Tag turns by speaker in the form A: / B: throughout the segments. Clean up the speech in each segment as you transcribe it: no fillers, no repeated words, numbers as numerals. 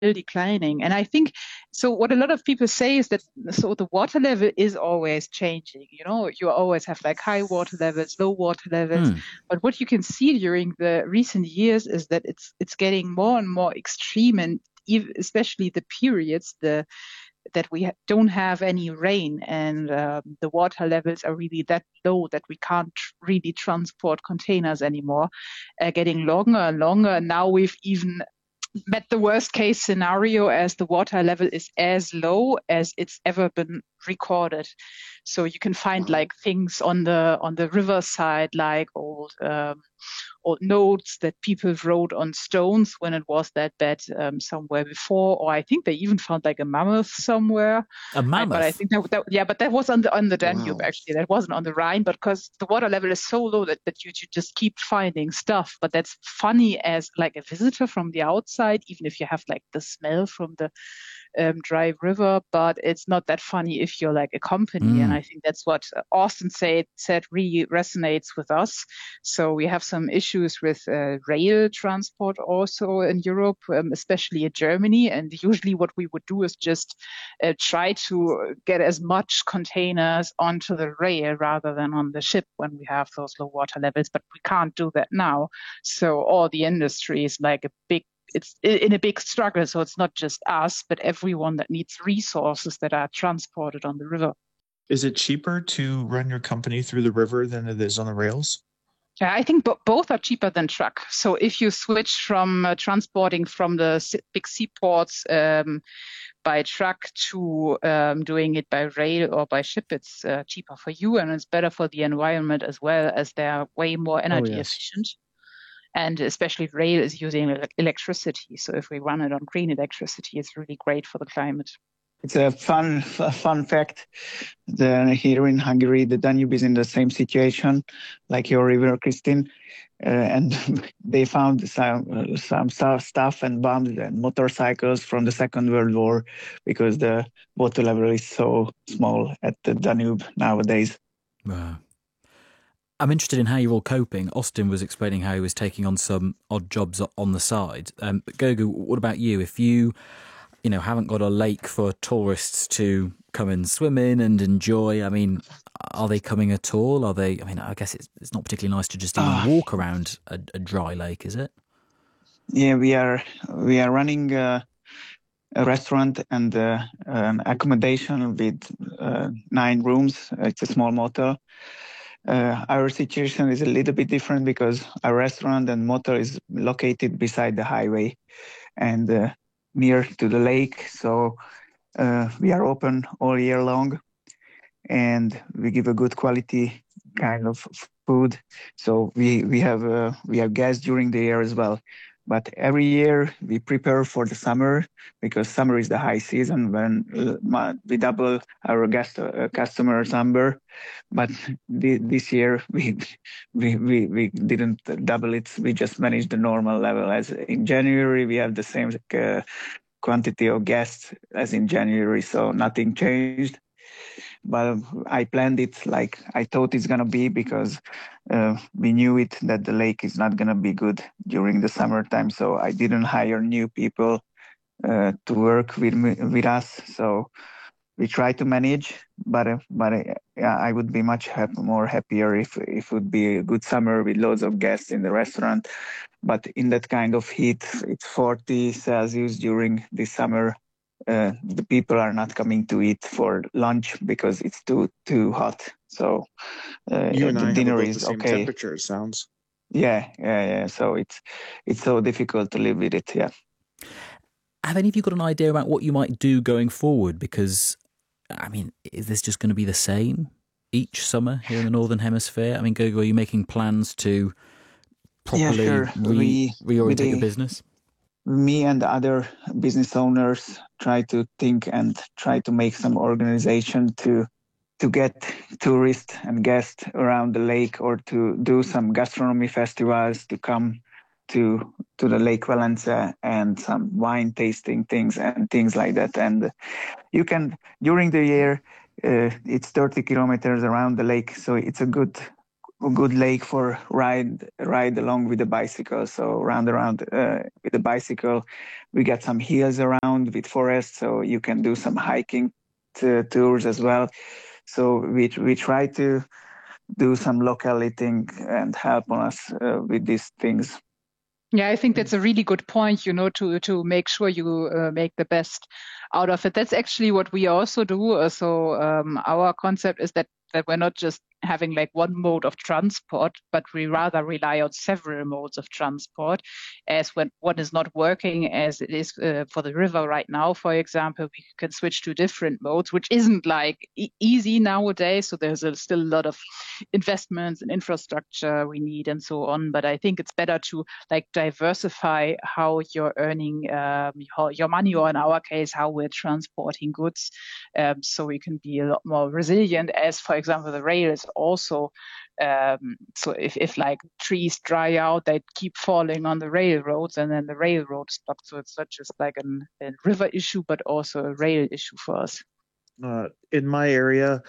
A: declining. And I think so. What a lot of people say is that so the water level is always changing. You know, you always have like high water levels, low water levels.
B: Hmm.
A: But what you can see during the recent years is that it's getting more and more extreme, and especially the periods that we don't have any rain, and the water levels are really that low that we can't really transport containers anymore, getting longer and longer. And now we've even met the worst case scenario as the water level is as low as it's ever been recorded. So you can find
C: Wow.
A: like things on the riverside, like old notes that people wrote on stones when it was that bad somewhere before. Or I think they even found like a mammoth somewhere.
B: A
A: But I
B: mammoth?
A: think yeah, but that was on the Danube
C: Wow.
A: actually. That wasn't on the Rhine, but because the water level is so low that you just keep finding stuff. But that's funny as like a visitor from the outside, even if you have like the smell from the dry river, but it's not that funny if you're like a company. And
B: Hmm.
A: I think that's what Austin said really resonates with us. So we have some issues with rail transport also in Europe, especially in Germany. And usually what we would do is just try to get as much containers onto the rail rather than on the ship when we have those low water levels. But we can't do that now. So all the industry is like it's in a big struggle. So it's not just us, but everyone that needs resources that are transported on the river.
D: Is it cheaper to run your company through the river than it is on the rails?
A: Yeah, I think both are cheaper than truck. So if you switch from transporting from the big seaports by truck to doing it by rail or by ship, it's cheaper for you and it's better for the environment as well, as they're way more
C: Oh,
A: energy
C: yes.
A: efficient. And especially rail is using electricity. So if we run it on green electricity, it's really great for the climate.
E: It's a fun fact. Here in Hungary, the Danube is in the same situation like your river, Christine, and they found some stuff and bombs and motorcycles from the Second World War because the water level is so small at the Danube nowadays.
B: Wow. I'm interested in how you're all coping. Austin was explaining how he was taking on some odd jobs on the side. But Gogo, what about you? If you haven't got a lake for tourists to come and swim in and enjoy, I mean, are they coming at all? Are they? I mean, I guess it's not particularly nice to just even walk around a dry lake, is it?
E: Yeah, we are running a restaurant and an accommodation with 9 rooms. It's a small motel. Our situation is a little bit different because our restaurant and motel is located beside the highway and near to the lake. So we are open all year long and we give a good quality kind of food. So we have guests during the year as well. But every year we prepare for the summer because summer is the high season when we double our customer number. But this year we didn't double it. We just managed the normal level. As in January we have the same quantity of guests as in January, so nothing changed. But I planned it like I thought it's gonna be because we knew it that the lake is not gonna be good during the summertime. So I didn't hire new people to work with us. So we try to manage, but yeah, I would be much more happier if it would be a good summer with loads of guests in the restaurant. But in that kind of heat, it's 40 Celsius during the summer. The people are not coming to eat for lunch because it's too hot. So
C: You and
E: the
C: I have
E: dinner
C: about the
E: is
C: same
E: okay.
C: temperature, it sounds.
E: Yeah. So it's so difficult to live with it. Yeah.
B: Have any of you got an idea about what you might do going forward? Because, I mean, is this just going to be the same each summer here in the Northern Hemisphere? I mean, Gogo, are you making plans to
E: Yeah,
B: properly
E: sure.
B: reorientate your business?
E: Me and other business owners try to think and try to make some organization to get tourists and guests around the lake, or to do some gastronomy festivals to come to the Lake Valenza and some wine tasting things and things like that. And you can during the year it's 30 kilometers around the lake, so it's a good good lake for ride along with the bicycle. So round around with the bicycle, we got some hills around with forest, so you can do some hiking tours as well. So we try to do some locality and help on us with these things.
A: Yeah, I think that's a really good point, to make sure you make the best out of it. That's actually what we also do. Our concept is that we're not just having like one mode of transport, but we rather rely on several modes of transport. As when one is not working as it is for the river right now, for example, we can switch to different modes, which isn't like easy nowadays. So there's still a lot of investments and infrastructure we need and so on. But I think it's better to like diversify how you're earning your money, or in our case, how we're transporting goods, so we can be a lot more resilient. As for example, the rail is also so if like trees dry out, they keep falling on the railroads, and then the railroad stops. So it's not just like a river issue, but also a rail issue for us.
D: In my area,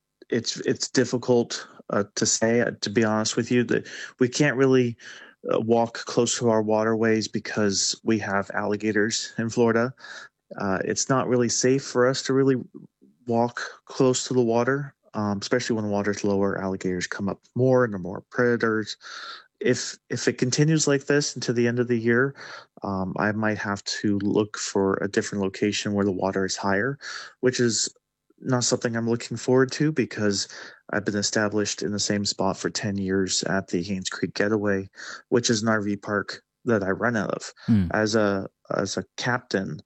D: it's difficult to say. To be honest with you, that we can't really walk close to our waterways because we have alligators in Florida. It's not really safe for us to really walk close to the water, especially when the water's lower. Alligators come up more, and there are more predators. If it continues like this into the end of the year, I might have to look for a different location where the water is higher, which is not something I'm looking forward to because I've been established in the same spot for 10 years at the Haynes Creek Getaway, which is an RV park that I run out of. As a captain,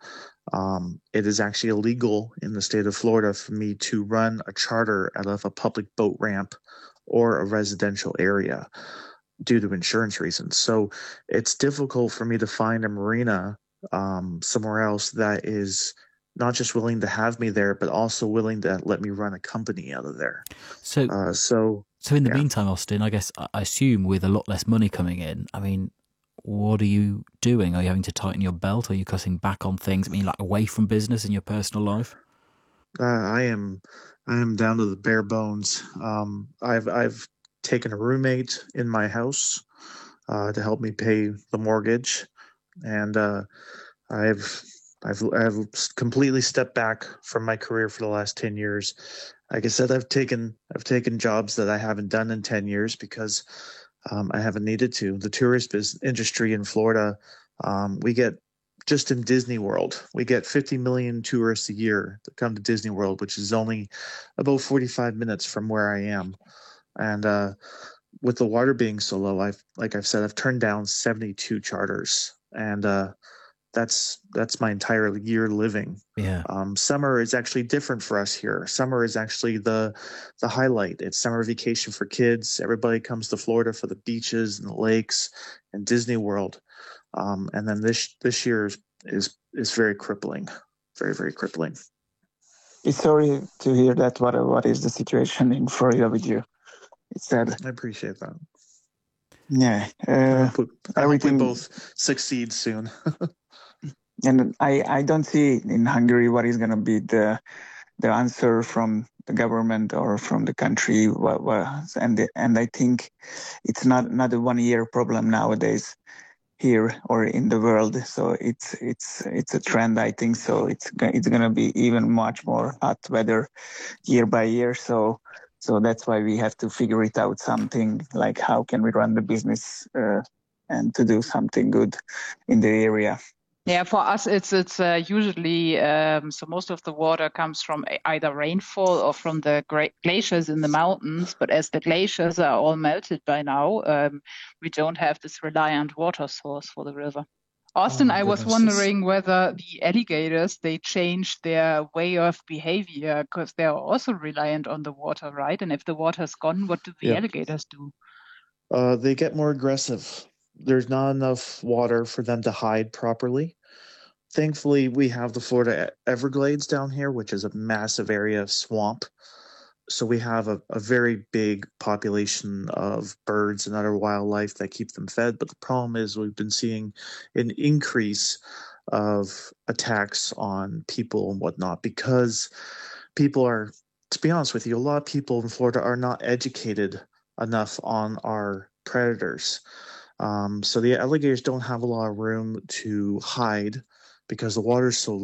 D: it is actually illegal in the state of Florida for me to run a charter out of a public boat ramp or a residential area due to insurance reasons. So it's difficult for me to find a marina somewhere else that is not just willing to have me there, but also willing to let me run a company out of there. So
B: in the meantime, Austin, I guess I assume with a lot less money coming in, I mean, what are you doing? Are you having to tighten your belt? Are you cutting back on things? I mean, like away from business in your personal life?
D: I am down to the bare bones. I've taken a roommate in my house to help me pay the mortgage, and I've completely stepped back from my career for the last 10 years. Like I said, I've taken jobs that I haven't done in 10 years because I haven't needed to. The tourist industry in Florida, we get, just in Disney World, we get 50 million tourists a year that come to Disney World, which is only about 45 minutes from where I am. And with the water being so low, I've turned down 72 charters, and that's my entire year living.
B: Yeah.
D: Summer is actually different for us here. Summer is actually the highlight. It's summer vacation for kids. Everybody comes to Florida for the beaches and the lakes and Disney World. And then this year is very crippling, very, very crippling.
E: It's sorry to hear that. What is the situation in Florida with you? It's sad.
D: I appreciate that.
E: Yeah.
D: I hope we both succeed soon.
E: And I don't see in Hungary what is going to be the answer from the government or from the country. And I think it's not a 1 year problem nowadays here or in the world. So it's a trend, I think. So it's going to be even much more hot weather year by year. So that's why we have to figure it out, something like how can we run the business and to do something good in the area.
A: Yeah, for us, it's usually so most of the water comes from either rainfall or from the glaciers in the mountains. But as the glaciers are all melted by now, we don't have this reliant water source for the river. Austin, I was wondering whether the alligators, they changed their way of behavior because they're also reliant on the water, right? And if the water's gone, what do the alligators do?
D: They get more aggressive. There's not enough water for them to hide properly. Thankfully, we have the Florida Everglades down here, which is a massive area of swamp. So we have a very big population of birds and other wildlife that keep them fed. But the problem is we've been seeing an increase of attacks on people and whatnot because people are, to be honest with you, a lot of people in Florida are not educated enough on our predators. So the alligators don't have a lot of room to hide because the water's so